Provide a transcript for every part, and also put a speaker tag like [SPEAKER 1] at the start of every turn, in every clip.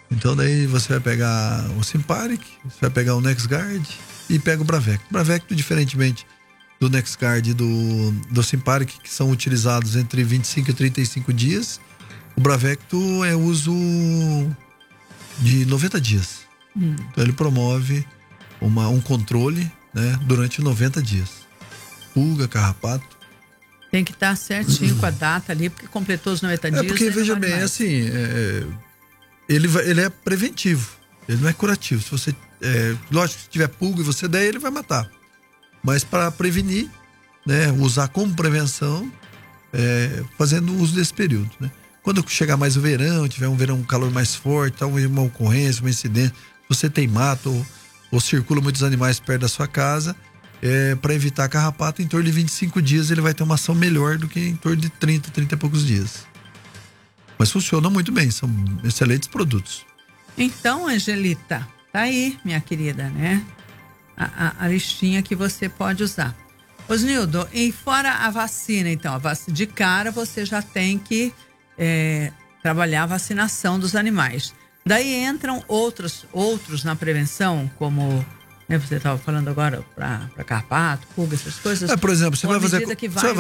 [SPEAKER 1] Então daí você vai pegar o Simparic, você vai pegar o NexGard e pega o Bravecto. O Bravecto, diferentemente do NexGard e do Simparic, que são utilizados entre 25 e 35 dias, o Bravecto é uso de 90 dias. Então ele promove um controle, né, durante 90 dias. Pulga, carrapato.
[SPEAKER 2] Tem que estar certinho com a data ali, porque completou os 90 dias.
[SPEAKER 1] Porque veja bem, assim, ele é preventivo, ele não é curativo. Se você, lógico, se tiver pulga e você der, ele vai matar. Mas para prevenir, né, usar como prevenção, fazendo uso desse período, né? Quando chegar mais o verão, tiver um calor mais forte, uma ocorrência, um incidente, você tem mato ou circula muitos animais perto da sua casa, para evitar carrapato, em torno de 25 dias ele vai ter uma ação melhor do que em torno de 30 e poucos dias. Mas funcionam muito bem, são excelentes produtos.
[SPEAKER 2] Então, Angelita, tá aí, minha querida, né? A listinha que você pode usar. Osnildo, e fora a vacina, então, de cara você já tem que trabalhar a vacinação dos animais. Daí entram outros na prevenção, como, né, você estava falando agora para carrapato, pulga, essas coisas.
[SPEAKER 1] Por exemplo, você vai fazer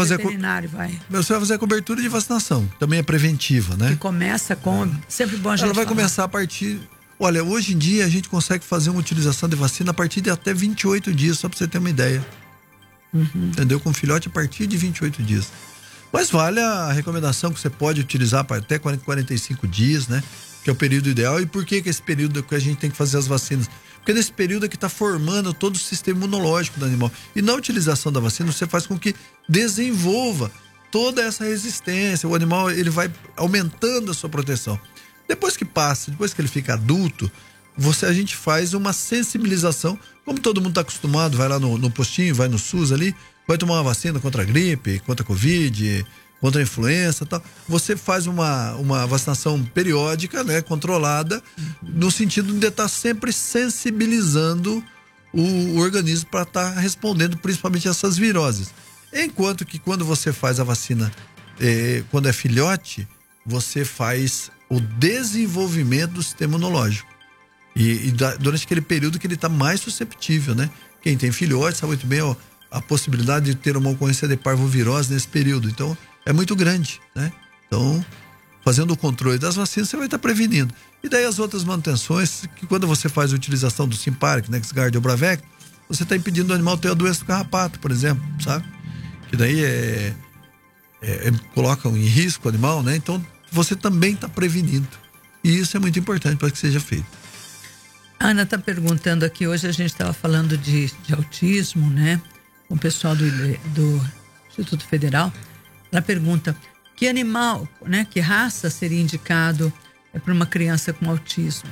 [SPEAKER 1] a cobertura de vacinação, também é preventiva, né?
[SPEAKER 2] Que começa com, sempre bom a gente
[SPEAKER 1] Ela vai
[SPEAKER 2] falar.
[SPEAKER 1] começar a partir, olha, hoje em dia a gente consegue fazer uma utilização de vacina a partir de até 28 dias, só para você ter uma ideia. Entendeu? Com filhote a partir de 28 dias. Mas vale a recomendação que você pode utilizar para até 45 dias, né? Que é o período ideal. E por que esse período que a gente tem que fazer as vacinas? Porque nesse período é que está formando todo o sistema imunológico do animal. E na utilização da vacina, você faz com que desenvolva toda essa resistência. O animal, ele vai aumentando a sua proteção. Depois que ele fica adulto, a gente faz uma sensibilização. Como todo mundo está acostumado, vai lá no postinho, vai no SUS ali, vai tomar uma vacina contra a gripe, contra a Covid, contra a influenza e tal. Você faz uma vacinação periódica, né, controlada, no sentido de estar sempre sensibilizando o organismo para estar respondendo principalmente a essas viroses. Enquanto que quando você faz a vacina, quando é filhote, você faz o desenvolvimento do sistema imunológico. Durante aquele período que ele está mais susceptível, né? Quem tem filhote sabe muito bem a possibilidade de ter uma ocorrência de parvovirose nesse período. Então, é muito grande, né? Então, fazendo o controle das vacinas, você vai estar prevenindo. E daí as outras manutenções, que quando você faz a utilização do Simparic, NexGard ou Bravecto, você está impedindo o animal ter a doença do carrapato, por exemplo, sabe? Que daí colocam em risco o animal, né? Então, você também está prevenindo. E isso é muito importante para que seja feito.
[SPEAKER 2] A Ana está perguntando aqui, hoje a gente estava falando de autismo, né? Com o pessoal do Instituto Federal. Ela pergunta, que animal, né? Que raça seria indicado para uma criança com autismo?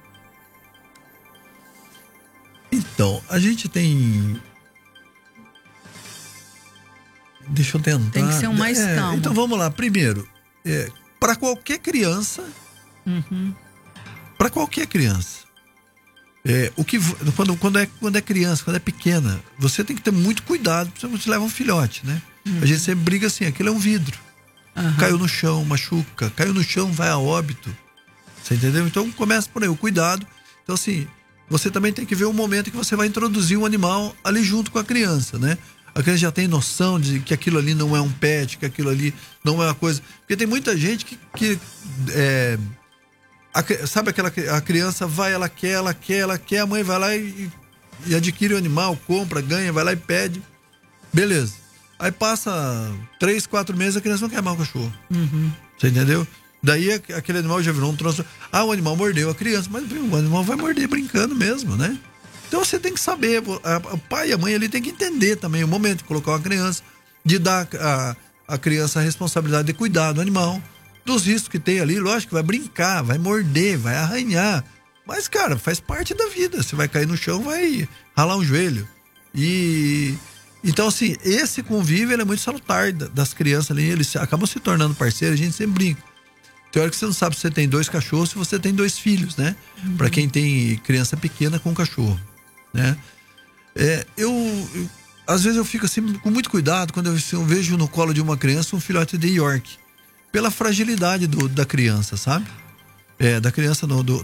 [SPEAKER 1] Então, a gente tem... Deixa eu tentar...
[SPEAKER 2] Tem que ser um mais calmo.
[SPEAKER 1] Então, vamos lá. Primeiro, para qualquer criança... Para qualquer criança... Quando é criança, quando é pequena, você tem que ter muito cuidado, porque você leva um filhote, né? A gente sempre briga assim, aquilo é um vidro. Caiu no chão, machuca. Caiu no chão, vai a óbito. Você entendeu? Então começa por aí, o cuidado. Então assim, você também tem que ver o momento que você vai introduzir um animal ali junto com a criança, né? A criança já tem noção de que aquilo ali não é um pet, que aquilo ali não é uma coisa... Porque tem muita gente que sabe a criança vai, ela quer, a mãe vai lá e adquire o animal, compra, ganha, vai lá e pede. Beleza. Aí passa 3, 4 meses, a criança não quer mais o cachorro. Você entendeu? Daí aquele animal já virou um troço. O animal mordeu a criança, mas o animal vai morder brincando mesmo, né? Então você tem que saber, o pai e a mãe ali tem que entender também o momento de colocar uma criança, de dar a criança a responsabilidade de cuidar do animal, dos riscos que tem ali. Lógico que vai brincar, vai morder, vai arranhar, mas cara, faz parte da vida. Você vai cair no chão, vai ralar um joelho. Então assim, esse convívio ele é muito salutar das crianças ali, eles acabam se tornando parceiros, a gente sempre brinca. Tem hora que você não sabe se você tem 2 cachorros, se você tem 2 filhos, né? Para quem tem criança pequena com cachorro, né? Às vezes eu fico assim com muito cuidado quando eu vejo no colo de uma criança um filhote de York, pela fragilidade da criança, sabe? Da criança